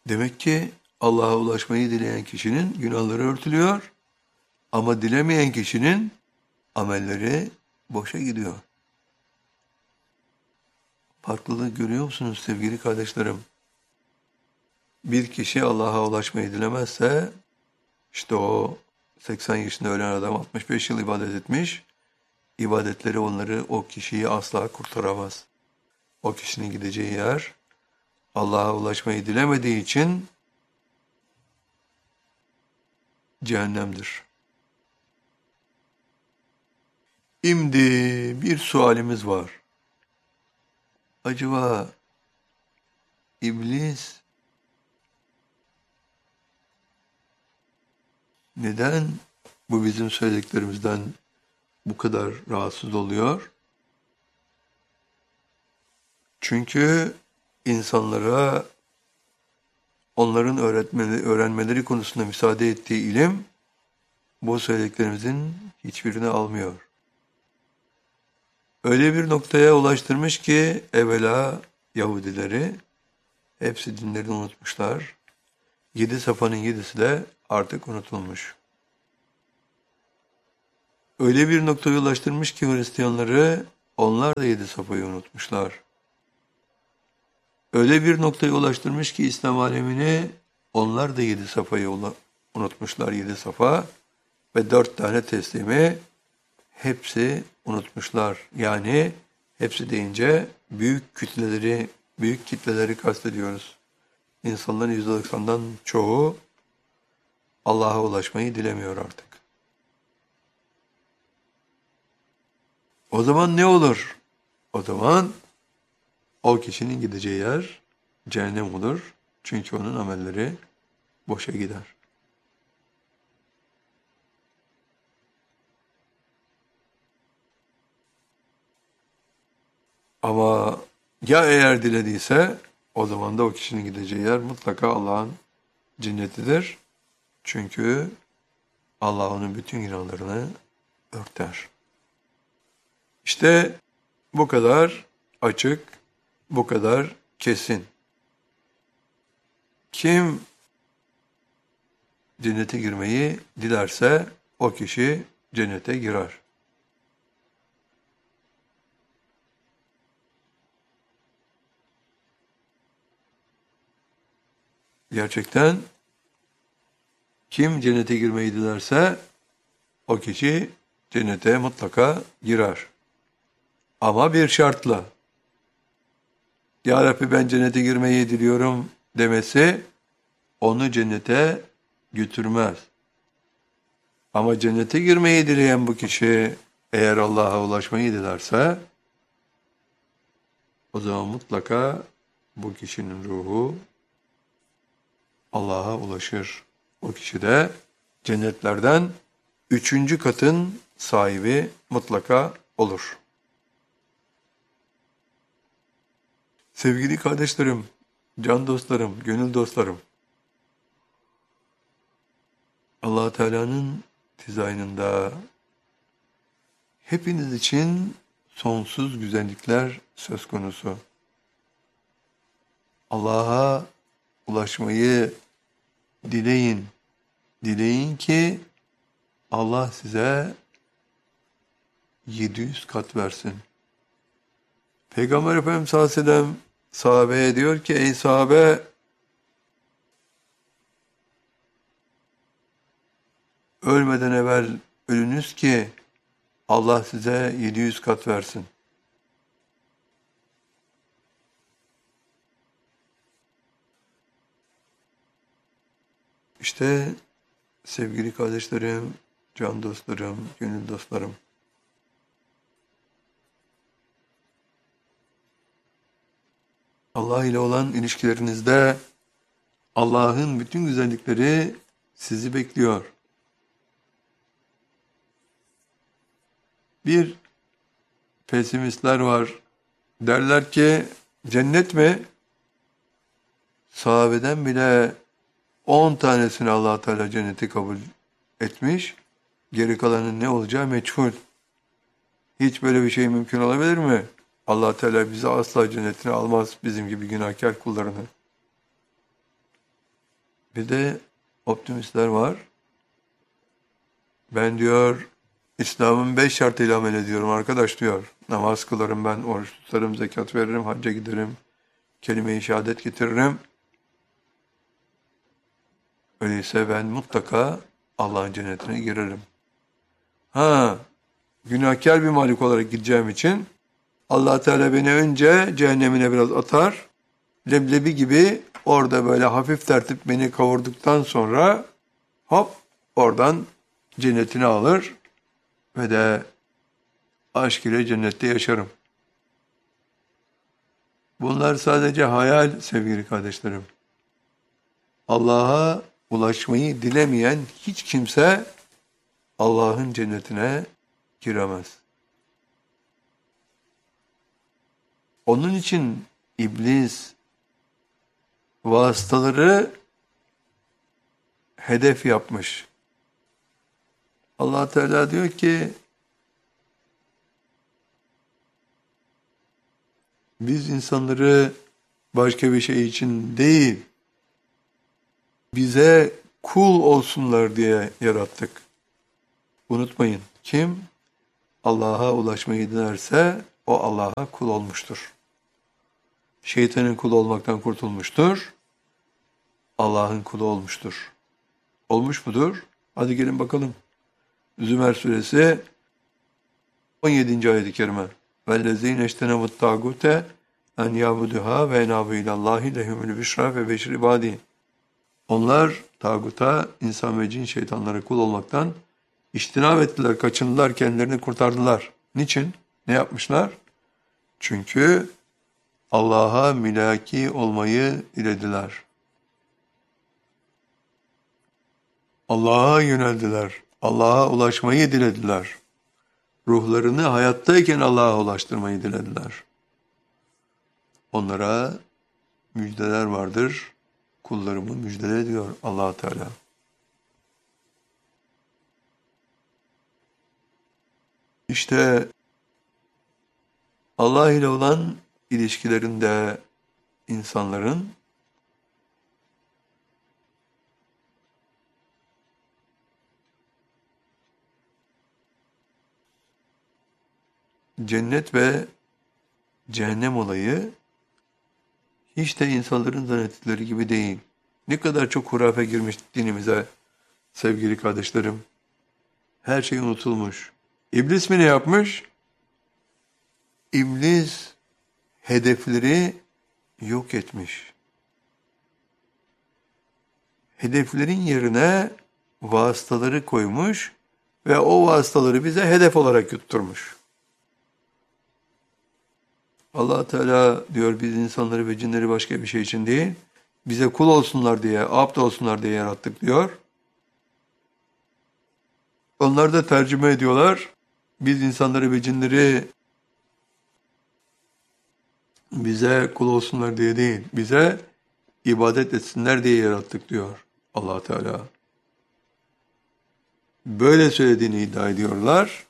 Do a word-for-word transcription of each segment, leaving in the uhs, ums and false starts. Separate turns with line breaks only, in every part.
Demek ki Allah'a ulaşmayı dileyen kişinin günahları örtülüyor ama dilemeyen kişinin amelleri boşa gidiyor. Farklılığı görüyor musunuz sevgili kardeşlerim? Bir kişi Allah'a ulaşmayı dilemezse işte o seksen yaşında ölen adam altmış beş yıl ibadet etmiş. İbadetleri onları, o kişiyi asla kurtaramaz. O kişinin gideceği yer Allah'a ulaşmayı dilemediği için cehennemdir. Şimdi bir sualimiz var. Acaba iblis neden bu bizim söylediklerimizden bu kadar rahatsız oluyor? Çünkü insanlara onların öğretmeleri, öğrenmeleri konusunda müsaade ettiği ilim bu söylediklerimizin hiçbirini almıyor. Öyle bir noktaya ulaştırmış ki evvela Yahudileri hepsi dinlerini unutmuşlar. Yedi safanın yedisi de artık unutulmuş. Öyle bir noktaya ulaştırmış ki Hristiyanları onlar da yedi safayı unutmuşlar. Öyle bir noktaya ulaştırmış ki İslam alemini onlar da yedi safayı unutmuşlar, yedi safa ve dört tane teslimi hepsi unutmuşlar. Yani hepsi deyince büyük kütleleri, büyük kitleleri kastediyoruz. İnsanların yüzde doksandan çoğu Allah'a ulaşmayı dilemiyor artık. O zaman ne olur? O zaman o kişinin gideceği yer cehennem olur. Çünkü onun amelleri boşa gider. Ama ya eğer dilediyse o zaman da o kişinin gideceği yer mutlaka Allah'ın cennetidir. Çünkü Allah onun bütün günahlarını örter. İşte bu kadar açık, bu kadar kesin. Kim cennete girmeyi dilerse o kişi cennete girer. Gerçekten kim cennete girmeyi dilerse o kişi cennete mutlaka girer. Ama bir şartla. Ya Rabbi ben cennete girmeyi diliyorum demesi onu cennete götürmez. Ama cennete girmeyi dileyen bu kişi eğer Allah'a ulaşmayı dilerse o zaman mutlaka bu kişinin ruhu Allah'a ulaşır. O kişi de cennetlerden üçüncü katın sahibi mutlaka olur. Sevgili kardeşlerim, can dostlarım, gönül dostlarım, Allah Teala'nın dizaynında hepiniz için sonsuz güzellikler söz konusu. Allah'a ulaşmayı dileyin. Dileyin ki Allah size yedi yüz kat versin. Peygamber Efendimiz sallallahu aleyhi ve sellem sahabeye diyor ki ey sahabe ölmeden evvel ölünüz ki Allah size yedi yüz kat versin. İşte sevgili kardeşlerim, can dostlarım, gönül dostlarım. Allah ile olan ilişkilerinizde Allah'ın bütün güzellikleri sizi bekliyor. Bir pesimistler var. Derler ki cennet mi? Sahabeden bile on tanesini Allah Teala cenneti kabul etmiş. Geri kalanın ne olacağı meçhul. Hiç böyle bir şey mümkün olabilir mi? Allah Teala bizi asla cennetine almaz bizim gibi günahkar kullarını. Bir de optimistler var. Ben diyor İslam'ın beş şartıyla amel ediyorum arkadaş diyor. Namaz kılarım ben, oruç tutarım, zekat veririm, hacca giderim, kelime-i şehadet getiririm. Öyleyse ben mutlaka Allah'ın cennetine girerim. Ha, günahkar bir malik olarak gideceğim için Allah Teala beni önce cehennemine biraz atar. Leblebi gibi orada böyle hafif tertip beni kavurduktan sonra hop oradan cennetine alır ve de aşk ile cennette yaşarım. Bunlar sadece hayal sevgili kardeşlerim. Allah'a ulaşmayı dilemeyen hiç kimse Allah'ın cennetine giremez. Onun için iblis vasıtaları hedef yapmış. Allah Teala diyor ki biz insanları başka bir şey için değil, bize kul olsunlar diye yarattık. Unutmayın, kim Allah'a ulaşmayı dilerse o Allah'a kul olmuştur. Şeytanın kulu olmaktan kurtulmuştur. Allah'ın kulu olmuştur. Olmuş mudur? Hadi gelin bakalım. Zümer suresi on yedinci ayet-i kerime. وَالَّذ۪ينَ اَجْتَنَبُ الطَّاغُوتَ اَنْ يَعْبُدُهَا وَاَنَابُ اِلَى اللّٰهِ لَهُمُ الْبِشْرَى وَبَشِّرِ عِبَادِهِ. Onlar tağuta, insan ve cin şeytanlara kul olmaktan İçtinab ettiler, kaçındılar, kendilerini kurtardılar. Niçin? Ne yapmışlar? Çünkü Allah'a mülaki olmayı dilediler. Allah'a yöneldiler. Allah'a ulaşmayı dilediler. Ruhlarını hayattayken Allah'a ulaştırmayı dilediler. Onlara müjdeler vardır. Kullarımı müjdele diyor Allah Teala. İşte Allah ile olan ilişkilerinde insanların cennet ve cehennem olayı hiç de insanların zannettikleri gibi değil. Ne kadar çok hurafe girmiş dinimize sevgili kardeşlerim. Her şey unutulmuş. İblis mi ne yapmış? İblis hedefleri yok etmiş. Hedeflerin yerine vasıtaları koymuş ve o vasıtaları bize hedef olarak yutturmuş. Allah Teala diyor biz insanları ve cinleri başka bir şey için değil, bize kul olsunlar diye, abd olsunlar diye yarattık diyor. Onlar da tercüme ediyorlar. Biz insanları ve cinleri bize kul olsunlar diye değil, bize ibadet etsinler diye yarattık diyor Allah Teala. Böyle söylediğini iddia ediyorlar.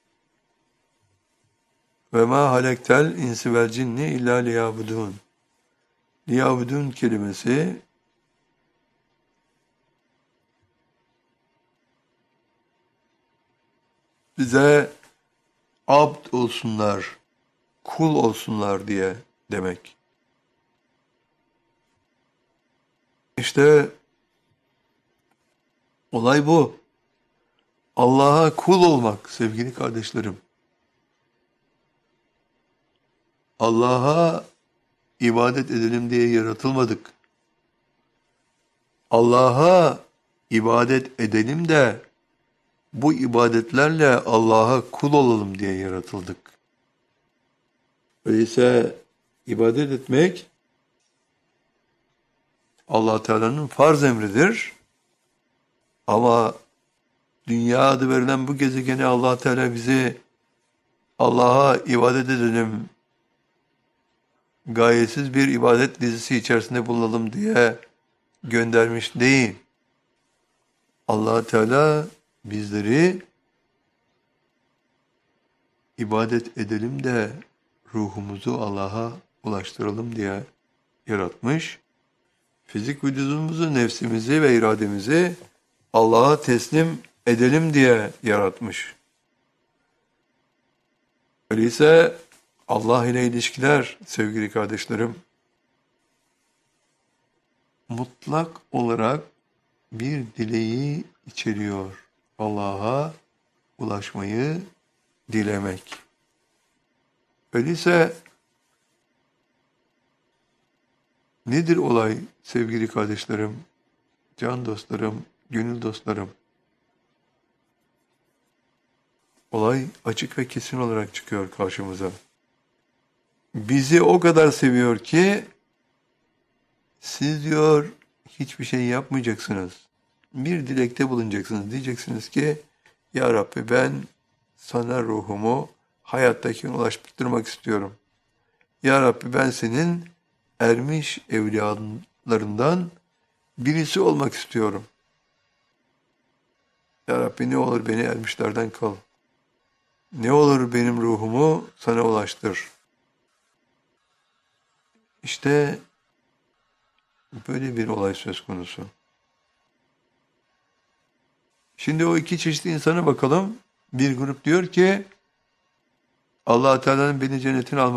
Ve ma halektel insi vel cinni illa liyabudun. Liyabudun kelimesi bize abd olsunlar, kul olsunlar diye demek. İşte olay bu. Allah'a kul olmak sevgili kardeşlerim. Allah'a ibadet edelim diye yaratılmadık. Allah'a ibadet edelim de bu ibadetlerle Allah'a kul olalım diye yaratıldık. Öyleyse ibadet etmek Allah Teala'nın farz emridir. Ama dünya adı verilen bu gezegene Allah Teala bizi Allah'a ibadet edelim, gayesiz bir ibadet dizisi içerisinde bulunalım diye göndermiş değil. Allah Teala bizleri ibadet edelim de ruhumuzu Allah'a ulaştıralım diye yaratmış. fizik vücudumuzu, nefsimizi ve irademizi Allah'a teslim edelim diye yaratmış. Öyleyse Allah ile ilişkiler sevgili kardeşlerim, mutlak olarak bir dileği içeriyor. Allah'a ulaşmayı dilemek. Öyleyse nedir olay sevgili kardeşlerim, can dostlarım, gönül dostlarım? Olay açık ve kesin olarak çıkıyor karşımıza. Bizi o kadar seviyor ki siz diyor hiçbir şey yapmayacaksınız. Bir dilekte bulunacaksınız. Diyeceksiniz ki ya Rabbi ben sana ruhumu hayattakine ulaştırmak istiyorum. Ya Rabbi ben senin ermiş evliyalarından birisi olmak istiyorum. Ya Rabbi ne olur beni ermişlerden kal. Ne olur benim ruhumu sana ulaştır. İşte böyle bir olay söz konusu. Şimdi o iki çeşitli insana bakalım. Bir grup diyor ki Allah-u Teala'nın beni cennetine almak